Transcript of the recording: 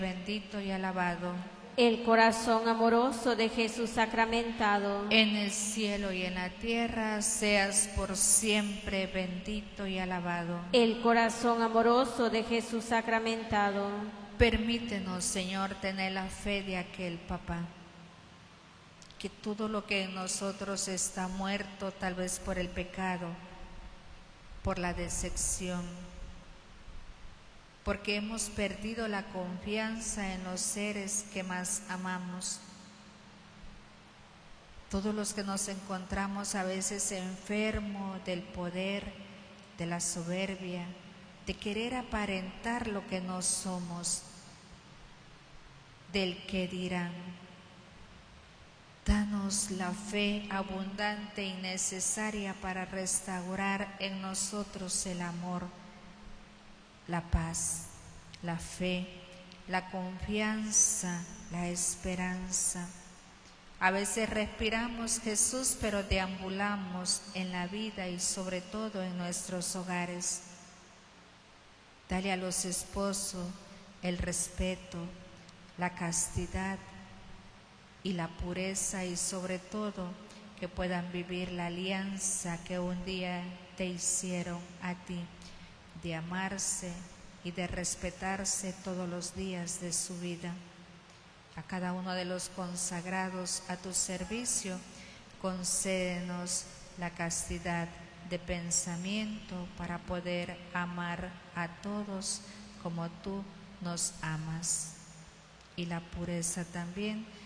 bendito y alabado. El corazón amoroso de Jesús sacramentado. En el cielo y en la tierra seas por siempre bendito y alabado. El corazón amoroso de Jesús sacramentado. Permítenos, Señor, tener la fe de aquel papá, que todo lo que en nosotros está muerto, tal vez por el pecado, por la decepción, porque hemos perdido la confianza en los seres que más amamos. Todos los que nos encontramos a veces enfermos del poder, de la soberbia, de querer aparentar lo que no somos, del que dirán. Danos la fe abundante y necesaria para restaurar en nosotros el amor, la paz, la fe, la confianza, la esperanza. A veces respiramos Jesús, pero deambulamos en la vida y sobre todo en nuestros hogares. Dale a los esposos el respeto, la castidad y la pureza, y sobre todo que puedan vivir la alianza que un día te hicieron a ti, de amarse y de respetarse todos los días de su vida. A cada uno de los consagrados a tu servicio, concédenos la castidad de pensamiento para poder amar a todos como tú nos amas, y la pureza también